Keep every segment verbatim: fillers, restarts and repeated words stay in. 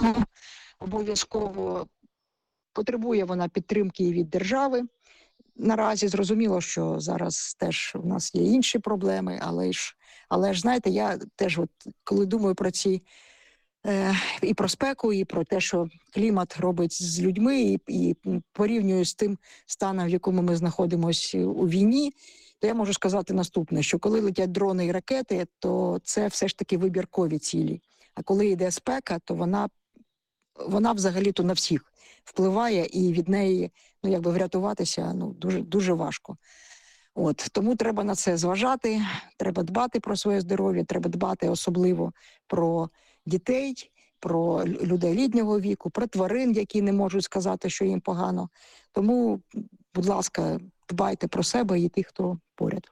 дитину обов'язково. Потребує вона підтримки і від держави. Наразі зрозуміло, що зараз теж у нас є інші проблеми, але ж, але ж знаєте, я теж, от, коли думаю про ці е, і про спеку, і про те, що клімат робить з людьми, і, і порівнюю з тим станом, в якому ми знаходимося у війні, то я можу сказати наступне, що коли летять дрони і ракети, то це все ж таки вибіркові цілі. А коли йде спека, то вона, вона взагалі-то на всіх впливає, і від неї, ну, якби врятуватися, ну, дуже, дуже важко. От, тому треба на це зважати, треба дбати про своє здоров'я, треба дбати особливо про дітей, про людей літнього віку, про тварин, які не можуть сказати, що їм погано. Тому, будь ласка, дбайте про себе і тих, хто поряд.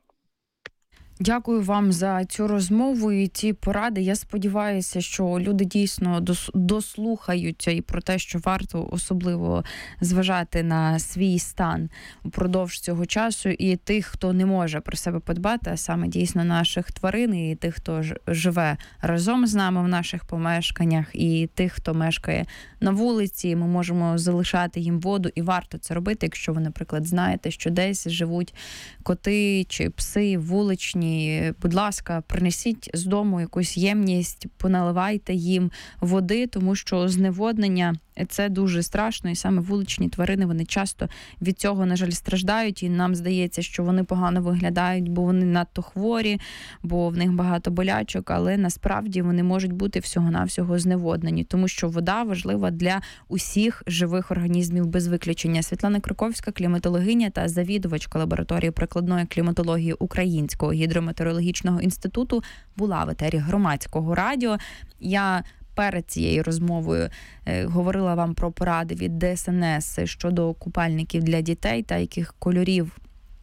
Дякую вам за цю розмову і ці поради. Я сподіваюся, що люди дійсно дослухаються і про те, що варто особливо зважати на свій стан упродовж цього часу, і тих, хто не може про себе подбати, а саме дійсно наших тварин, і тих, хто живе разом з нами в наших помешканнях, і тих, хто мешкає на вулиці. Ми можемо залишати їм воду, і варто це робити, якщо ви, наприклад, знаєте, що десь живуть коти чи пси вуличні. Будь ласка, принесіть з дому якусь ємність, поналивайте їм води, тому що зневоднення – це дуже страшно, і саме вуличні тварини, вони часто від цього, на жаль, страждають, і нам здається, що вони погано виглядають, бо вони надто хворі, бо в них багато болячок, але насправді вони можуть бути всього-навсього зневоднені, тому що вода важлива для усіх живих організмів без виключення. Світлана Краковська, кліматологиня та завідувачка лабораторії прикладної кліматології Українського гідрометеорологічного інституту, була в етері Громадського радіо. Я перед цією розмовою е, говорила вам про поради від Де Ес Ен Ес щодо купальників для дітей та яких кольорів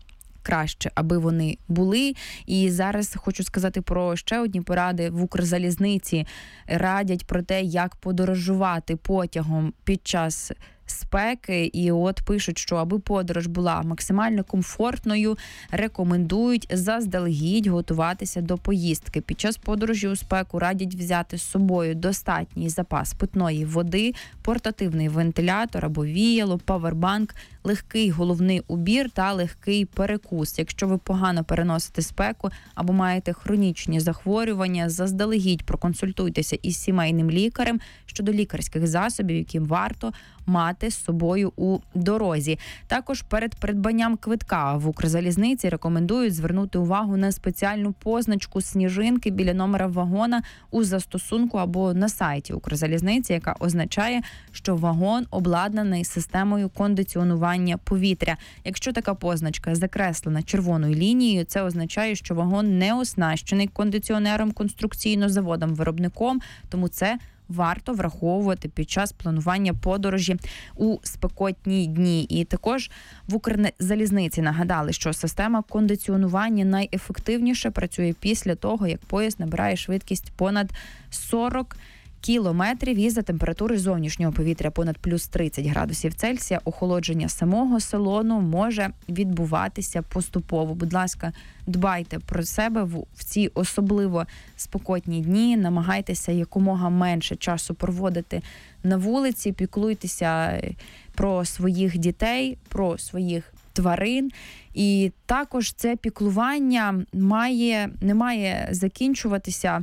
краще, аби вони були. І зараз хочу сказати про ще одні поради. В Укрзалізниці радять про те, як подорожувати потягом під час спеки, і от пишуть, що аби подорож була максимально комфортною, рекомендують заздалегідь готуватися до поїздки. Під час подорожі у спеку радять взяти з собою достатній запас питної води, портативний вентилятор або віяло, павербанк, легкий головний убір та легкий перекус. Якщо ви погано переносите спеку або маєте хронічні захворювання, заздалегідь проконсультуйтеся із сімейним лікарем щодо лікарських засобів, які варто мати з собою у дорозі. Також перед придбанням квитка в Укрзалізниці рекомендують звернути увагу на спеціальну позначку сніжинки біля номера вагона у застосунку або на сайті Укрзалізниці, яка означає, що вагон обладнаний системою кондиціонування повітря. Якщо така позначка закреслена червоною лінією, це означає, що вагон не оснащений кондиціонером конструкційно-заводом-виробником, тому це варто враховувати під час планування подорожі у спекотні дні. І також в Укрзалізниці нагадали, що система кондиціонування найефективніше працює після того, як поїзд набирає швидкість понад сорок кілометрів і за температури зовнішнього повітря понад плюс тридцять градусів Цельсія охолодження самого салону може відбуватися поступово. Будь ласка, дбайте про себе в, в ці особливо спекотні дні, намагайтеся якомога менше часу проводити на вулиці, піклуйтеся про своїх дітей, про своїх тварин. І також це піклування має, не має закінчуватися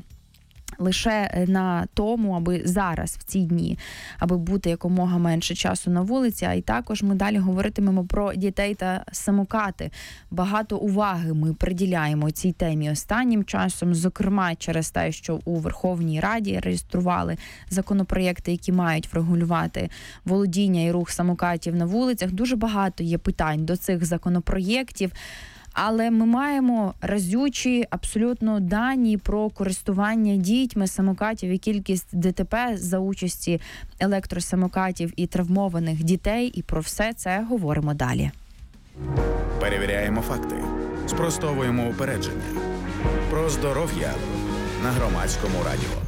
лише на тому, аби зараз, в ці дні, аби бути якомога менше часу на вулиці, а й також ми далі говоритимемо про дітей та самокати. Багато уваги ми приділяємо цій темі останнім часом, зокрема через те, що у Верховній Раді реєстрували законопроєкти, які мають врегулювати володіння і рух самокатів на вулицях. Дуже багато є питань до цих законопроєктів. Але ми маємо разючі абсолютно дані про користування дітьми самокатів і кількість Де Те Пе за участі електросамокатів і травмованих дітей. І про все це говоримо далі. Перевіряємо факти. Спростовуємо упередження. Про здоров'я на Громадському радіо.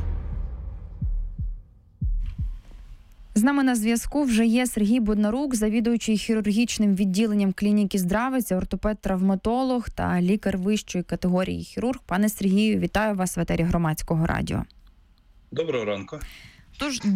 З нами на зв'язку вже є Сергій Боднарук, завідуючий хірургічним відділенням клініки «Здравиця», ортопед-травматолог та лікар вищої категорії хірург. Пане Сергію, вітаю вас в етері Громадського радіо. Доброго ранку. Тож